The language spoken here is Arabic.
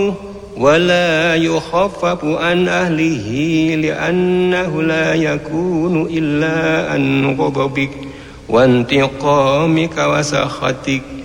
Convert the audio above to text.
ولا يخفف عن أهله لأنه لا يكون إلا عن غضبك وانتقامك وسخطك